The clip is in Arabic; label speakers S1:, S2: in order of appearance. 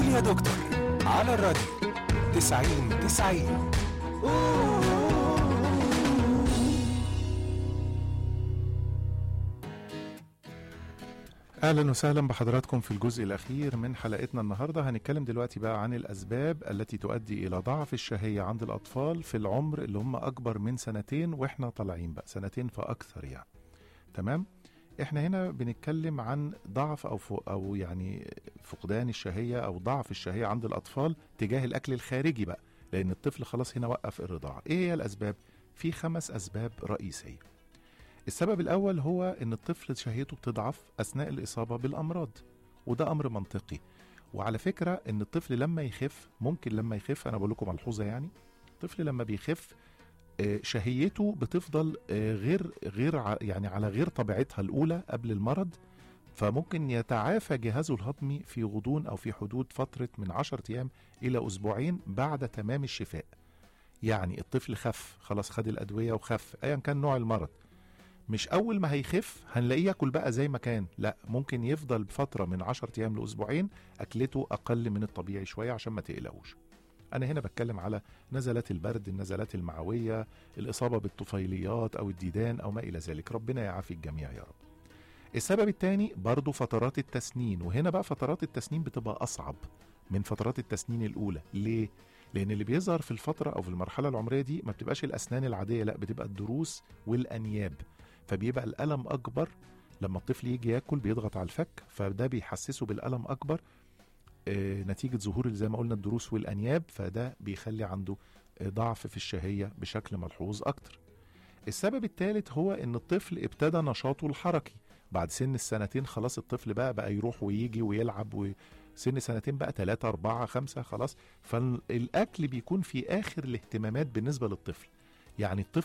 S1: يا دكتور على الراديو 90-90.
S2: أهلا وسهلا بحضراتكم في الجزء الأخير من حلقتنا النهاردة. هنتكلم دلوقتي بقى عن الأسباب التي تؤدي إلى ضعف الشهية عند الأطفال في العمر اللي هم أكبر من 2 وإحنا طالعين بقى 2 فأكثر يعني. تمام؟ إحنا هنا بنتكلم عن ضعف أو يعني فقدان الشهية أو ضعف الشهية عند الأطفال تجاه الأكل الخارجي بقى، لأن الطفل خلاص هنا وقف الرضاعة. إيه هي الأسباب؟ في 5 أسباب رئيسية. السبب الأول هو إن الطفل شهيته بتضعف أثناء الإصابة بالأمراض، وده أمر منطقي. وعلى فكرة إن الطفل لما يخف، ممكن لما يخف، أنا بقول لكم ملحوظة يعني، الطفل لما بيخف شهيته بتفضل يعني على غير طبيعتها الأولى قبل المرض، فممكن يتعافى جهازه الهضمي في غضون أو في حدود فترة من 10 أيام إلى أسبوعين بعد تمام الشفاء. يعني الطفل خف خلاص، خد الأدوية وخف أيا كان نوع المرض، مش أول ما هيخف هنلاقيه ياكل بقى زي ما كان، لا، ممكن يفضل بفترة من 10 أيام لأسبوعين أكلته أقل من الطبيعي شوية عشان ما تقلقوش. أنا هنا بتكلم على نزلات البرد، النزلات المعوية، الإصابة بالطفيليات أو الديدان أو ما إلى ذلك، ربنا يعافي الجميع يا رب. السبب الثاني برضو فترات التسنين، وهنا بقى فترات التسنين بتبقى أصعب من فترات التسنين الأولى. ليه؟ لأن اللي بيظهر في الفترة أو في المرحلة العمرية دي ما بتبقاش الأسنان العادية، لا، بتبقى الضروس والأنياب، فبيبقى الألم أكبر. لما الطفل يجي ياكل بيضغط على الفك، فده بيحسسه بالألم أكبر نتيجة ظهور زي ما قلنا الضروس والأنياب، فده بيخلي عنده ضعف في الشهية بشكل ملحوظ أكتر. السبب الثالث هو إن الطفل ابتدى نشاطه الحركي بعد سن 2 خلاص، الطفل بقى يروح ويجي ويلعب، وسن 2 بقى 3 4 5 خلاص، فالأكل بيكون في آخر الاهتمامات بالنسبة للطفل. يعني الطفل